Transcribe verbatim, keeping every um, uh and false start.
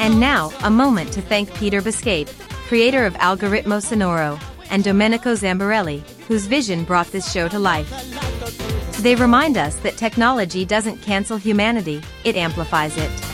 And now, a moment to thank Peter Biscape, creator of Algoritmo Sonoro, and Domenico Zambarelli, whose vision brought this show to life. They remind us that technology doesn't cancel humanity, it amplifies it.